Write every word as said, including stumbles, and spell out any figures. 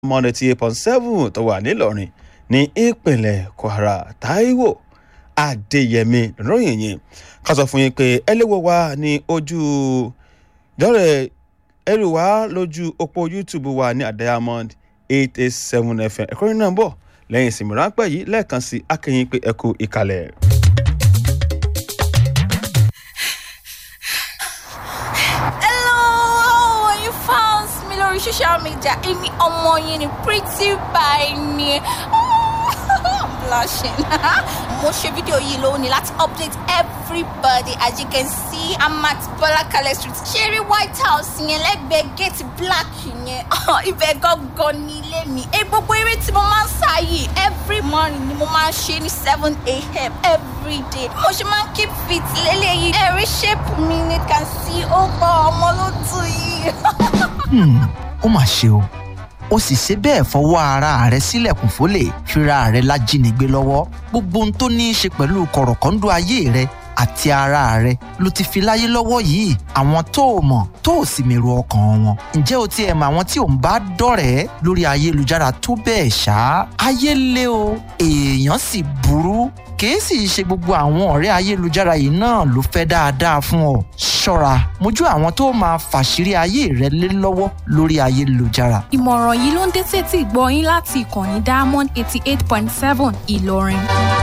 ninety eight point seven tó wà nílọrin ní ìpínlẹ̀ Kwara. Táíwò Adéyẹmí lọ́rọ̀ yìí ká sọ fún yín pé ẹlẹ́wọ̀ wa ní ojú dọ́rẹ̀ ẹrù wa lójú òpó YouTube wa ní Diamond eight eight seven F M. ẹ̀kọ́ nínú bọ̀ lẹ́yìn ìsinmi ráńpẹ́ yìí lẹ́ẹ̀kan sí akẹ́yìn pé ẹ kú ìkàlẹ̀. Social media, èmi ọmọ yín ni pretty by ni. I'm blushing. Mo ṣe fídíò yìí lónìí láti update everybody. As you can see, I'm at Bọ́lákalẹ̀ Street. Cherry White House yẹn lẹ́gbẹ̀ẹ́ gate black yẹn. Ibẹ̀ gangan ni ilé mi. Ẹ gbogbo eré tí mo máa ń sá yìí every morning ni mo máa ń ṣe ní seven a.m. every day. Mo ṣe máa ń keep fit lélẹ́yìí. Ẹ̀rí shape mi ni can see ó bọ́ ọmọ ló tún yìí. Hmm. Ó mà ṣe o ó sì ṣe bẹ́ẹ̀ fọwọ́ ara rẹ̀ sílẹ̀kùn fólè fira rẹ̀ lájínigbé lọ́wọ́ gbogbo ohun tó ní í ṣe pẹ̀lú kọ̀rọ̀kọ́ńdú ayé rẹ̀ àti ara rẹ̀ ló ti fi láyé lọ́wọ́ yìí àwọn tó o mọ̀ tó o sì mèrò ọkàn wọn ǹjẹ́ o ti ẹ̀ mọ̀ àwọn tí ò ń bá dọ̀rẹ́ lórí ayélujára tó bẹ́ẹ̀ ṣá ayé le o èèyàn sì burú kìí sì ṣe gbogbo àwọn ọ̀rẹ́ ayélujára yìí náà ló fẹ́ dáadáa fún ọ ṣọ́ra mójú àwọn tó máa fàṣírí ayé rẹ lé lọ́wọ́ lórí ayélujára. Ìmọ̀ràn yìí ló ń dé sétí ìgbọ́ yín láti ìkànnì Diamond eighty eight point seven Ìlọrin.